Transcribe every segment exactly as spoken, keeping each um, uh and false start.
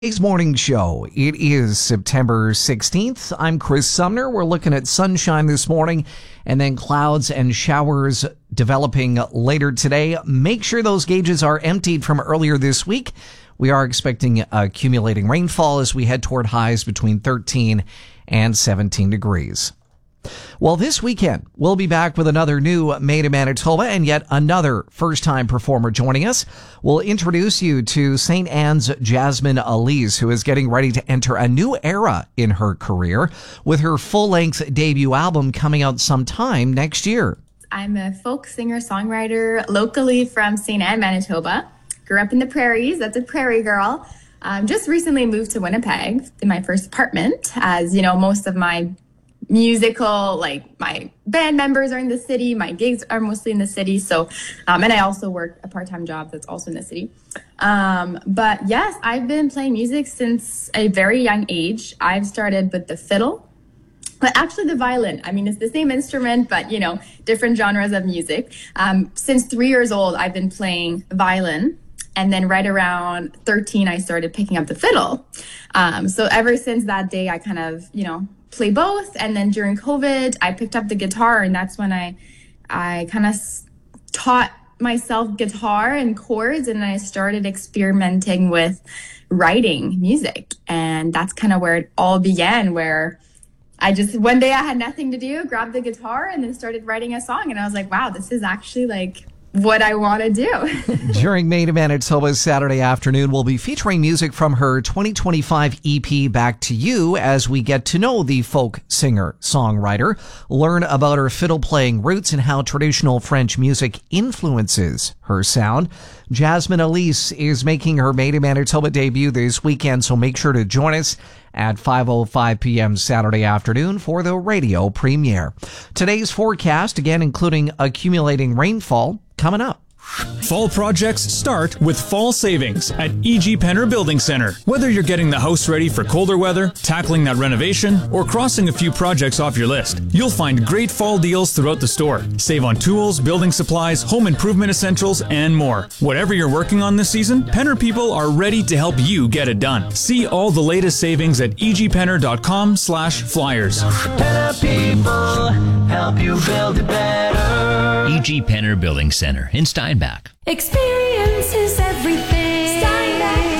Today's morning show. It is September sixteenth. I'm Chris Sumner. We're looking at sunshine this morning and then clouds and showers developing later today. Make sure those gauges are emptied from earlier this week. We are expecting accumulating rainfall as we head toward highs between thirteen and seventeen degrees. Well, this weekend, we'll be back with another new Made in Manitoba and yet another first-time performer joining us. We'll introduce you to Saint Anne's Jasmine Elise, who is getting ready to enter a new era in her career with her full-length debut album coming out sometime next year. I'm a folk singer-songwriter locally from Saint Anne, Manitoba. Grew up in the prairies. That's a prairie girl. Um, just recently moved to Winnipeg in my first apartment. As you know, most of my musical, like my band members are in the city, my gigs are mostly in the city. So, um, and I also work a part-time job that's also in the city. Um, but yes, I've been playing music since a very young age. I've started with the fiddle, but actually the violin. I mean, it's the same instrument, but you know, different genres of music. Um, since three years old, I've been playing violin. And then right around thirteen, I started picking up the fiddle. Um, so ever since that day, I kind of, you know, play both. And then during COVID, I picked up the guitar, and that's when I, I kind of taught myself guitar and chords, and I started experimenting with writing music. And that's kind of where it all began, where I just, one day I had nothing to do, grabbed the guitar and then started writing a song. And I was like, wow, this is actually like what I want to do. During Made in Manitoba's Saturday afternoon, we'll be featuring music from her twenty twenty-five E P Back to You as we get to know the folk singer-songwriter, learn about her fiddle-playing roots and how traditional French music influences her sound. Jasmine Elise is making her Made in Manitoba debut this weekend, so make sure to join us at five oh five p.m. Saturday afternoon for the radio premiere. Today's forecast, again, including accumulating rainfall, coming up. Fall projects start with fall savings at E G Penner Building Center. Whether you're getting the house ready for colder weather, tackling that renovation, or crossing a few projects off your list, you'll find great fall deals throughout the store. Save on tools, building supplies, home improvement essentials, and more. Whatever you're working on this season, Penner people are ready to help you get it done. See all the latest savings at egpenner.com slash flyers. Penner people help you build it better. E G Penner Building Center in Steinbach. Experience is everything. Steinbach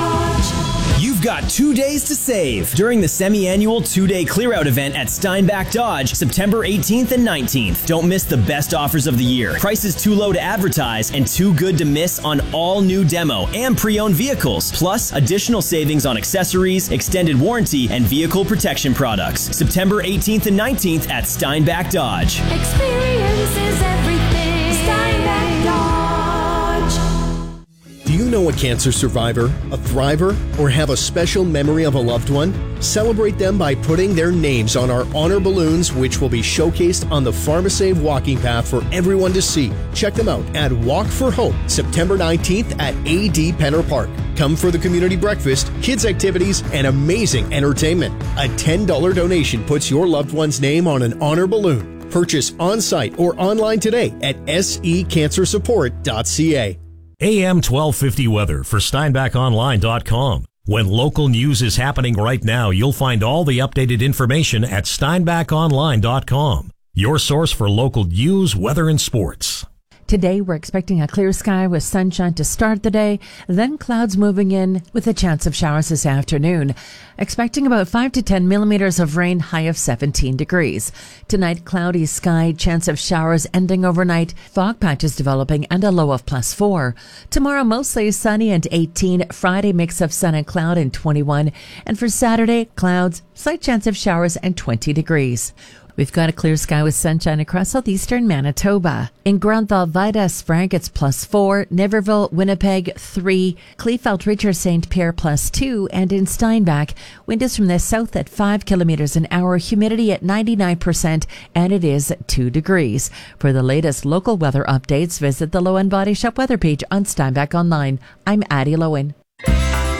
Dodge. You've got two days to save during the semi-annual two-day clear-out event at Steinbach Dodge, September eighteenth and nineteenth. Don't miss the best offers of the year. Prices too low to advertise and too good to miss on all new demo and pre-owned vehicles. Plus, additional savings on accessories, extended warranty, and vehicle protection products. September eighteenth and nineteenth at Steinbach Dodge. Experience is everything. Steinbach Dodge. Do you know a cancer survivor, a thriver, or have a special memory of a loved one? Celebrate them by putting their names on our honor balloons, which will be showcased on the PharmaSave walking path for everyone to see. Check them out at Walk for Hope, September nineteenth at A D Penner Park. Come for the community breakfast, kids' activities, and amazing entertainment. A ten dollars donation puts your loved one's name on an honor balloon. Purchase on-site or online today at s e cancer support dot c a. A M twelve fifty weather for Steinbach Online dot com. When local news is happening right now, you'll find all the updated information at Steinbach Online dot com. Your source for local news, weather, and sports. Today, we're expecting a clear sky with sunshine to start the day, then clouds moving in with a chance of showers this afternoon. Expecting about five to ten millimeters of rain, high of seventeen degrees. Tonight, cloudy sky, chance of showers ending overnight, fog patches developing, and a low of plus four. Tomorrow, mostly sunny and eighteen. Friday, mix of sun and cloud and twenty-one. And for Saturday, clouds, slight chance of showers and twenty degrees. We've got a clear sky with sunshine across southeastern Manitoba. In Grand Thal-Vida, Sprague, it's plus four. Niverville, Winnipeg, three. Kleefeld, Richard, Saint Pierre, plus two. And in Steinbach, wind is from the south at five kilometers an hour, humidity at ninety-nine percent, and it is two degrees. For the latest local weather updates, visit the Lowen Body Shop weather page on Steinbach Online. I'm Addie Lowen.